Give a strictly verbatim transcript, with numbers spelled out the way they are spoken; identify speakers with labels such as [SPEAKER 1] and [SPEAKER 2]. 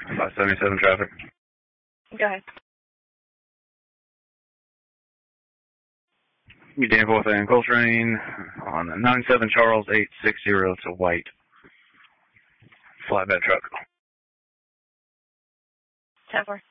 [SPEAKER 1] five seventy-seven traffic.
[SPEAKER 2] Go ahead.
[SPEAKER 1] You Danforth and Coltrane on the nine seven Charles eight sixty to White. Flatbed truck.
[SPEAKER 2] ten four.